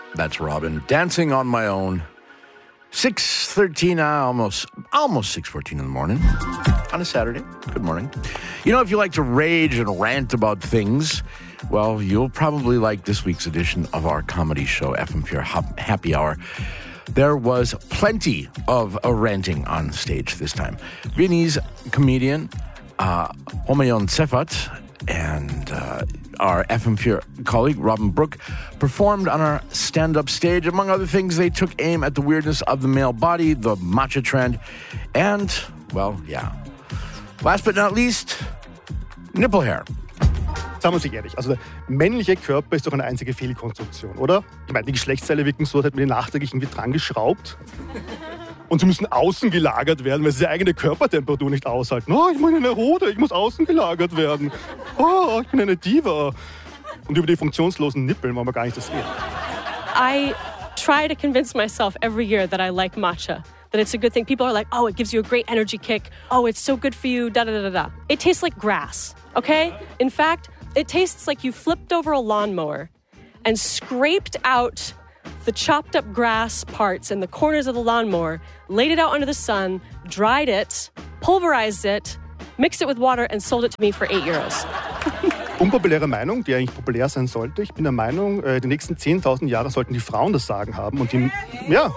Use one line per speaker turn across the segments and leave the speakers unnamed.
That's Robin. Dancing on My Own. 6:13, almost 6:14 in the morning on a Saturday. Good morning. You know, if you like to rage and rant about things, well, you'll probably like this week's edition of our comedy show, FM4 Happy Hour. There was plenty of ranting on stage this time. Viennese comedian Homayoun Sefat and our FM4 colleague, Robin Brook, performed on our stand-up stage. Among other things, they took aim at the weirdness of the male body, the matcha trend, and, well, yeah. Last but not least, nipple hair.
Sagen wir uns ehrlich, also der männliche Körper ist doch eine einzige Fehlkonstruktion, oder? Ich meine, die Geschlechtsteile wirken so, als hätte man die nachträglich irgendwie dran geschraubt. Und sie müssen außen gelagert werden, weil sie die eigene Körpertemperatur nicht aushalten. Oh, ich meine eine Rode, ich muss außen gelagert werden. Oh, ich bin eine Diva. Und über die funktionslosen Nippeln wollen wir gar nicht das reden.
I try to convince myself every year that I like matcha, that it's a good thing. People are like, oh, it gives you a great energy kick. Oh, it's so good for you, da-da-da-da-da. It tastes like grass, okay? In fact, it tastes like you flipped over a lawnmower and scraped out the chopped up grass parts in the corners of the lawnmower, laid it out under the sun, dried it, pulverized it, mixed it with water and sold it to me for €8.
Unpopuläre Meinung, die eigentlich populär sein sollte. Ich bin der Meinung, die nächsten 10.000 Jahre sollten die Frauen das Sagen haben. Und die, ja.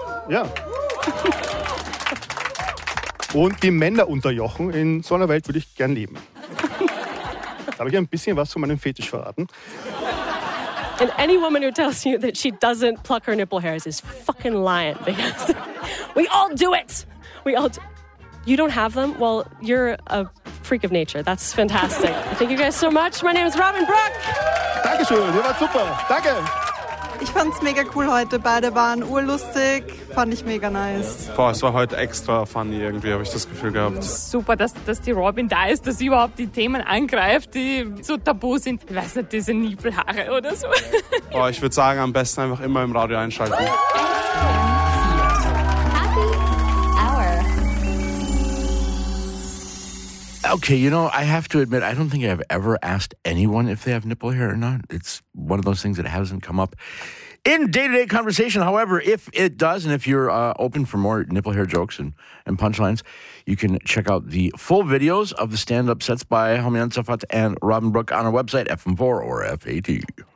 Und die Männer unterjochen. In so einer Welt würde ich gern leben. Jetzt habe ich ein bisschen was von meinem Fetisch verraten.
And any woman who tells you that she doesn't pluck her nipple hairs is fucking lying, because we all do it. You don't have them? Well, you're a freak of nature. That's fantastic. Thank you guys so much. My name is Robin Brook.
Dankeschön, ihr wart super. Danke.
Ich fand's mega cool heute. Beide waren urlustig. Fand ich mega nice.
Boah, es war heute extra funny irgendwie, habe ich das Gefühl gehabt.
Super, dass die Robin da ist, dass sie überhaupt die Themen angreift, die so tabu sind. Ich weiß nicht, diese Nippelhaare oder so.
Boah, ich würde sagen, am besten einfach immer im Radio einschalten.
Okay, you know, I have to admit, I don't think I've ever asked anyone if they have nipple hair or not. It's one of those things that hasn't come up in day-to-day conversation. However, if it does, and if you're open for more nipple hair jokes and punchlines, you can check out the full videos of the stand-up sets by Homayoun Sefat and Robin Brook on our website, FM4 or FAT.